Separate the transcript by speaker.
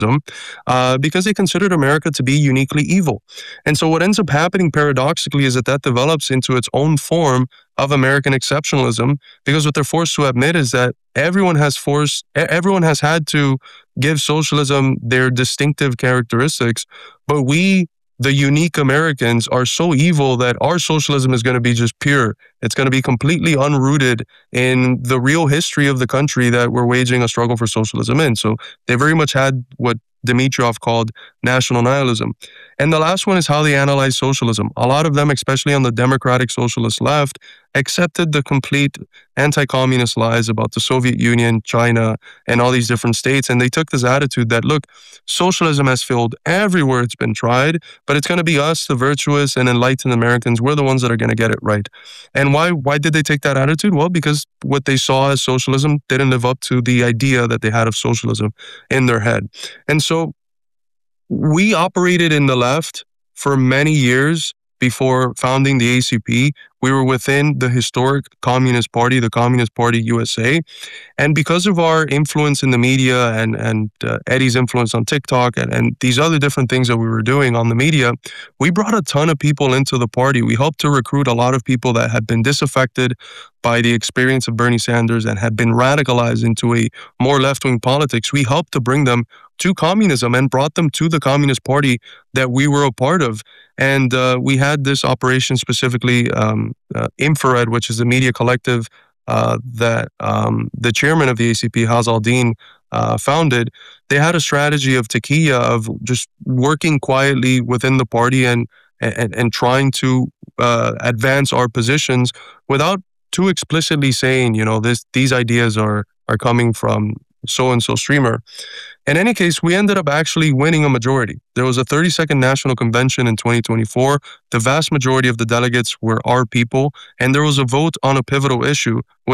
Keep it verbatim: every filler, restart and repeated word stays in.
Speaker 1: uh, because they considered America to be uniquely evil. And so what ends up happening paradoxically is that that develops into its own form of American exceptionalism, because what they're forced to admit is that everyone has forced, e- everyone has had to give socialism their distinctive characteristics, but we, the unique Americans, are so evil that our socialism is going to be just pure. It's going to be completely unrooted in the real history of the country that we're waging a struggle for socialism in. So they very much had what Dimitrov called national nihilism. And the last one is how they analyze socialism. A lot of them, especially on the democratic socialist left, accepted the complete anti-communist lies about the Soviet Union, China, and all these different states. And they took this attitude that, look, socialism has failed everywhere it's been tried, but it's going to be us, the virtuous and enlightened Americans. We're the ones that are going to get it right. And why, why did they take that attitude? Well, because what they saw as socialism didn't live up to the idea that they had of socialism in their head. And so we operated in the left for many years before founding the A C P. We were within the historic Communist Party, the Communist Party U S A. And because of our influence in the media and, and uh, Eddie's influence on TikTok and, and these other different things that we were doing on the media, we brought a ton of people into the party. We helped to recruit a lot of people that had been disaffected by the experience of Bernie Sanders and had been radicalized into a more left-wing politics. We helped to bring them to communism and brought them to the Communist Party that we were a part of. And uh, we had this operation specifically, um, uh, Infrared, which is a media collective uh, that um, the chairman of the A C P, Haz al-Din, uh, founded. They had a strategy of taqiyya, of just working quietly within the party and and, and trying to uh, advance our positions without too explicitly saying, you know, this these ideas are are coming from so-and-so streamer. In any case, we ended up actually winning a majority. There was a thirty-second National Convention in twenty twenty-four. The vast majority of the delegates were our people, and there was a vote on a pivotal issue,